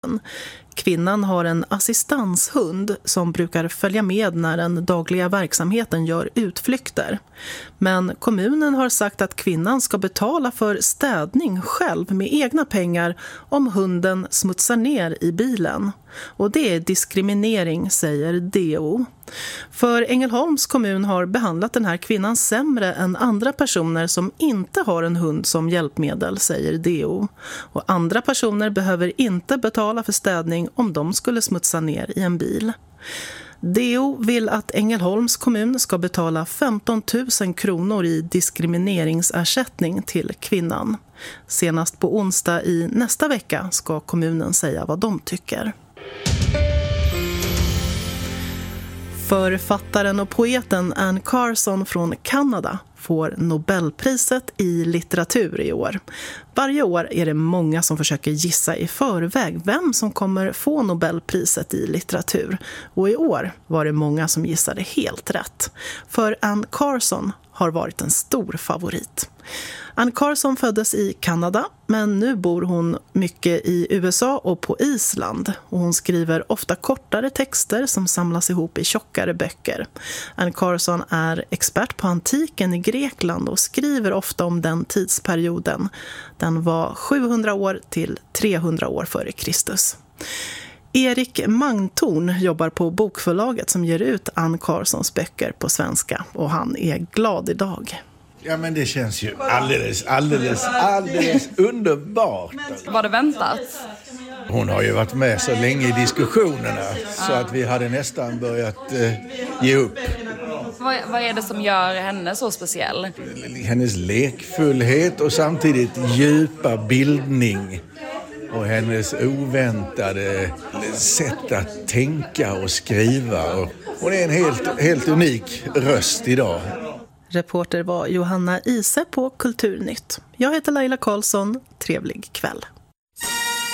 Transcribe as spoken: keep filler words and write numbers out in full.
Kvinnan har en assistanshund som brukar följa med när den dagliga verksamheten gör utflykter. Men kommunen har sagt att kvinnan ska betala för städning själv med egna pengar om hunden smutsar ner i bilen. Och det är diskriminering, säger D O. För Ängelholms kommun har behandlat den här kvinnan sämre än andra personer som inte har en hund som hjälpmedel, säger D O. Och andra personer behöver inte betala för städning om de skulle smutsa ner i en bil. D O vill att Ängelholms kommun ska betala femton tusen kronor i diskrimineringsersättning till kvinnan. Senast på onsdag i nästa vecka ska kommunen säga vad de tycker. Författaren och poeten Anne Carson från Kanada får Nobelpriset i litteratur i år. Varje år är det många som försöker gissa i förväg vem som kommer få Nobelpriset i litteratur. Och i år var det många som gissade helt rätt. För Anne Carson har varit en stor favorit. Anne Carson föddes i Kanada, men nu bor hon mycket i U S A och på Island. Och hon skriver ofta kortare texter som samlas ihop i tjockare böcker. Anne Carson är expert på antiken i Grekland och skriver ofta om den tidsperioden. Den var sjuhundra år till trehundra år före Kristus. Erik Mangtorn jobbar på bokförlaget som ger ut Anne Carsons böcker på svenska och han är glad idag. Ja, men det känns ju alldeles, alldeles, alldeles underbart. Var det väntat? Hon har ju varit med så länge i diskussionerna så att vi hade nästan börjat eh, ge upp. Vad, vad är det som gör henne så speciell? Hennes lekfullhet och samtidigt djupa bildning. Och hennes oväntade sätt att tänka och skriva. Hon är en helt, helt unik röst idag. Reporter var Johanna Ise på Kulturnytt. Jag heter Laila Karlsson. Trevlig kväll.